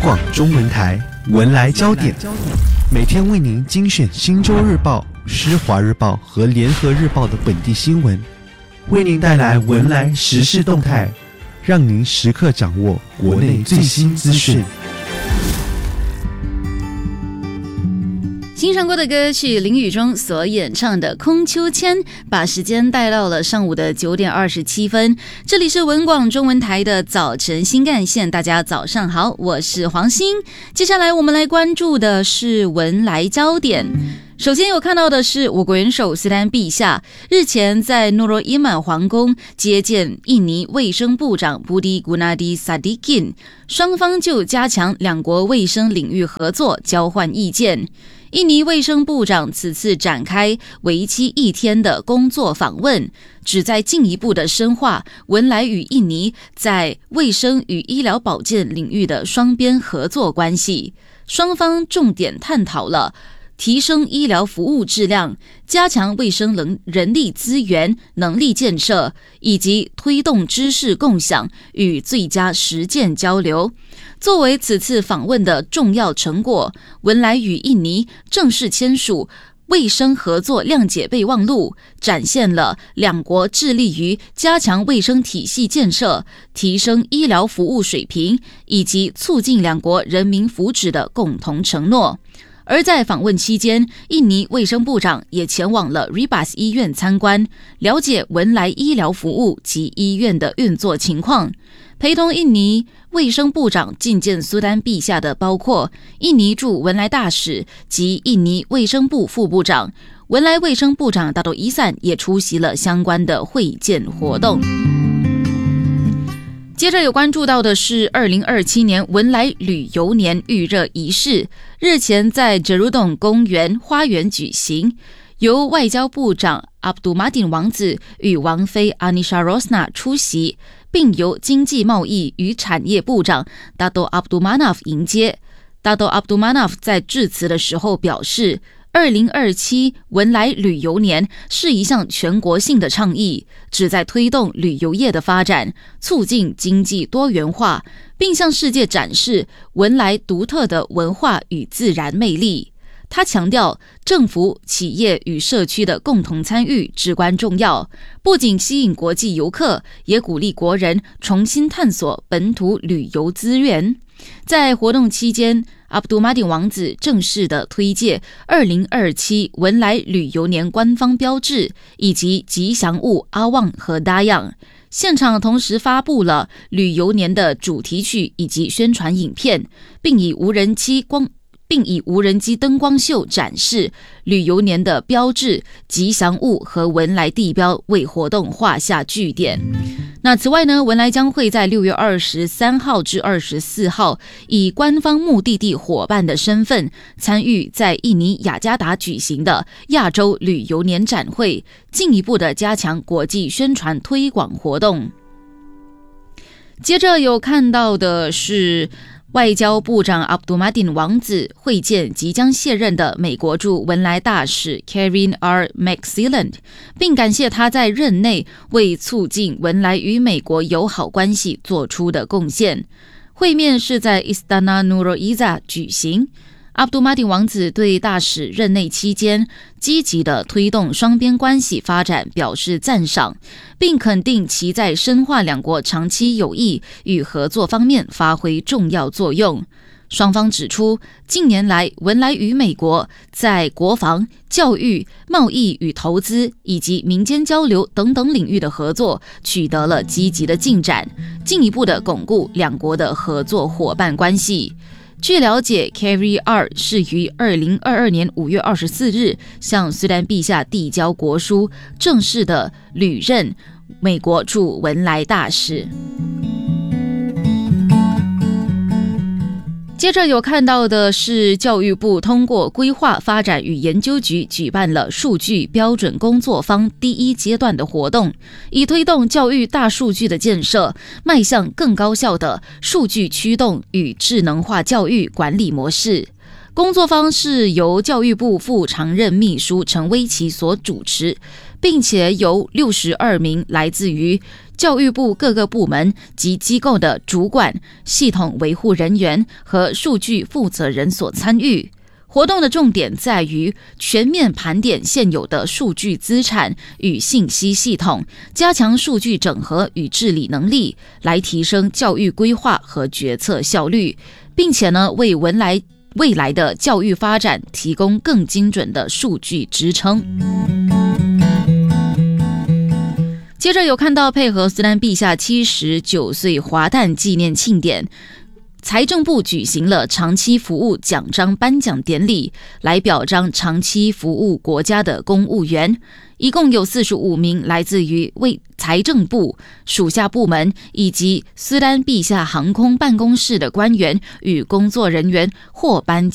广中文台文来焦点，每天为您精选新洲日报、施华日报和联合日报的本地新闻，为您带来文来时事动态，让您时刻掌握国内最新资讯。 欣赏过的歌曲林宇中所演唱的《空秋千》，把时间带到了上午的9点27分。这里是文广中文台的早晨新干线，大家早上好，我是黄欣。接下来我们来关注的是文来焦点。首先有看到的是，我国元首斯丹陛下日前在诺罗伊曼皇宫接见印尼卫生部长布迪古纳迪萨迪金，双方就加强两国卫生领域合作交换意见。印尼卫生部长此次展开为期1天的工作访问，旨在进一步的深化文莱与印尼在卫生与医疗保健领域的双边合作关系。双方重点探讨了提升医疗服务质量、加强卫生人力资源能力建设，以及推动知识共享与最佳实践交流。作为此次访问的重要成果，文莱与印尼正式签署卫生合作谅解备忘录，展现了两国致力于加强卫生体系建设、提升医疗服务水平以及促进两国人民福祉的共同承诺。而在访问期间，印尼卫生部长也前往了 Ribas 医院参观，了解文莱医疗服务及医院的运作情况。陪同印尼卫生部长觐见苏丹陛下的包括印尼驻文莱大使及印尼卫生部副部长。文莱卫生部长大多伊散也出席了相关的会见活动。接着有关注到的是2027年文莱旅游年预热仪式，日前在哲如洞公园花园举行，由外交部长阿卜杜马丁王子与王妃 Anisha Rosna 出席，并由经济贸易与产业部长 Dato Abdul Manaf 迎接。Dato Abdul Manaf 在致辞的时候表示，2027文莱旅游年是一项全国性的倡议，旨在推动旅游业的发展，促进经济多元化，并向世界展示文莱独特的文化与自然魅力。他强调，政府、企业与社区的共同参与至关重要，不仅吸引国际游客，也鼓励国人重新探索本土旅游资源。在活动期间，阿卜杜马丁王子正式的推介2027文莱旅游年官方标志以及吉祥物阿旺和达样。现场同时发布了旅游年的主题曲以及宣传影片，并以无人机灯光秀展示旅游年的标志、吉祥物和文莱地标，为活动画下句点。那此外呢，文莱将会在6月23号至24号以官方目的地伙伴的身份参与在印尼雅加达举行的亚洲旅游年展会，进一步的加强国际宣传推广活动。接着有看到的是，外交部长阿卜杜马丁王子会见即将卸任的美国驻文莱大使 Karen R. McSilland， 并感谢他在任内为促进文莱与美国友好关系做出的贡献。会面是在 Istana Nurul-Izzah 举行。阿卜杜马丁王子对大使任内期间积极的推动双边关系发展表示赞赏，并肯定其在深化两国长期友谊与合作方面发挥重要作用。双方指出，近年来文莱与美国在国防、教育、贸易与投资以及民间交流等等领域的合作取得了积极的进展，进一步的巩固两国的合作伙伴关系。据了解 Kerry R 是于2022年5月24日向苏丹陛下递交国书，正式的履任美国驻文莱大使。接着有看到的是，教育部通过规划发展与研究局举办了数据标准工作坊第1阶段的活动，以推动教育大数据的建设，迈向更高效的数据驱动与智能化教育管理模式。工作坊是由教育部副常任秘书陈威奇所主持，并且由62名来自于教育部各个部门及机构的主管、系统维护人员和数据负责人所参与。活动的重点在于全面盘点现有的数据资产与信息系统，加强数据整合与治理能力，来提升教育规划和决策效率，并且为未来的教育发展提供更精准的数据支撑。接着有看到配合苏丹陛下79岁华诞纪念庆典，财政部举行了长期服务奖章颁奖典礼，来表彰长期服务国家的公务员。一共有45名来自于财政部属下部门以及苏丹陛下航空办公室的官员与工作人员获颁